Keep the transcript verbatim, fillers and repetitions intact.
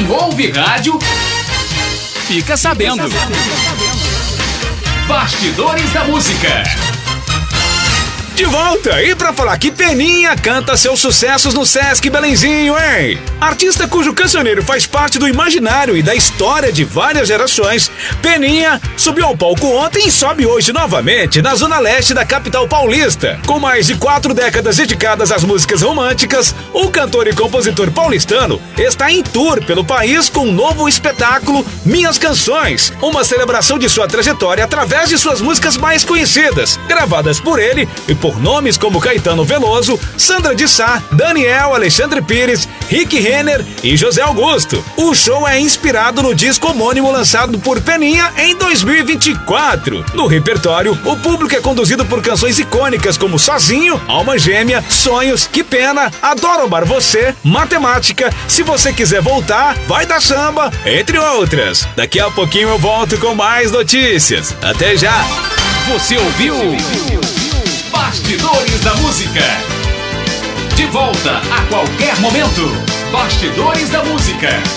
Quem ouve rádio, fica sabendo. Bastidores da Música. De volta! E pra falar que Peninha canta seus sucessos no Sesc Belenzinho, hein? Artista cujo cancioneiro faz parte do imaginário e da história de várias gerações, Peninha subiu ao palco ontem e sobe hoje novamente na zona leste da capital paulista. Com mais de quatro décadas dedicadas às músicas românticas, o cantor e compositor paulistano está em tour pelo país com um novo espetáculo, Minhas Canções, uma celebração de sua trajetória através de suas músicas mais conhecidas, gravadas por ele e por nomes como Caetano Veloso, Sandra de Sá, Daniel, Alexandre Pires, Rick Renner e José Augusto. O show é inspirado no disco homônimo lançado por Peninha em dois mil e vinte e quatro. No repertório, o público é conduzido por canções icônicas como Sozinho, Alma Gêmea, Sonhos, Que Pena, Adoro Amar Você, Matemática, Se Você Quiser Voltar, Vai Dar Samba, entre outras. Daqui a pouquinho eu volto com mais notícias. Até já! Você ouviu Bastidores da Música. De volta a qualquer momento. Bastidores da Música.